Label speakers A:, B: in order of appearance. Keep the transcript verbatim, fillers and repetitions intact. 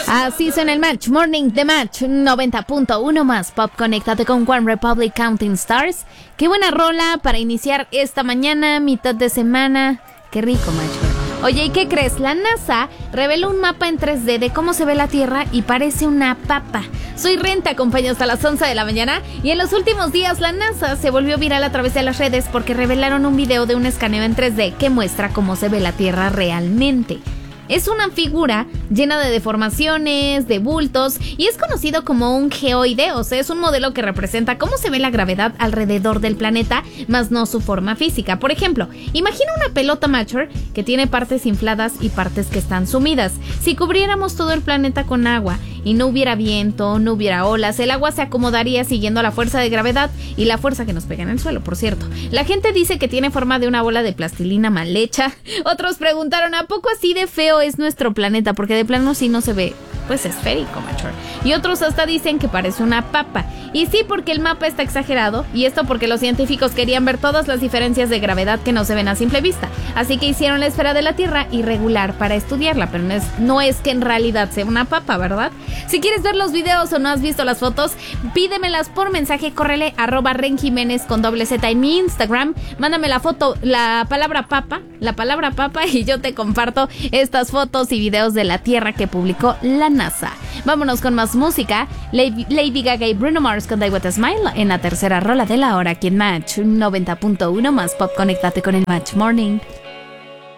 A: Así suena el Match Morning de Match noventa punto uno más Pop. Conéctate con One Republic Counting Stars. Qué buena rola para iniciar esta mañana, mitad de semana. Qué rico, macho. Oye, ¿y qué crees? La NASA reveló un mapa en tres D de cómo se ve la Tierra y parece una papa. Soy Ren, te acompaño hasta las once de la mañana. Y en los últimos días la NASA se volvió viral a través de las redes porque revelaron un video de un escaneo en tres D que muestra cómo se ve la Tierra realmente. Es una figura llena de deformaciones, de bultos, y es conocido como un geoide, o sea, es un modelo que representa cómo se ve la gravedad alrededor del planeta, más no su forma física. Por ejemplo, imagina una pelota mayor que tiene partes infladas y partes que están sumidas. Si cubriéramos todo el planeta con agua y no hubiera viento, no hubiera olas, el agua se acomodaría siguiendo la fuerza de gravedad y la fuerza que nos pega en el suelo, por cierto. La gente dice que tiene forma de una bola de plastilina mal hecha. Otros preguntaron, ¿a poco así de feo es nuestro planeta? Porque de plano sí no se ve, pues, esférico, macho. Y otros hasta dicen que parece una papa. Y sí, porque el mapa está exagerado, y esto porque los científicos querían ver todas las diferencias de gravedad que no se ven a simple vista. Así que hicieron la esfera de la Tierra irregular para estudiarla, pero no es, no es que en realidad sea una papa, ¿verdad? Si quieres ver los videos o no has visto las fotos, pídemelas por mensaje, córrele, arroba Ren Jiménez con doble Z en mi Instagram. Mándame la foto, la palabra papa, la palabra papa, y yo te comparto estas fotos y videos de la Tierra que publicó la NASA. Vámonos con más música. Lady, Lady Gaga y Bruno Mars con Die With A Smile en la tercera rola de la hora aquí en Match noventa punto uno más Pop. Conéctate con el Match Morning.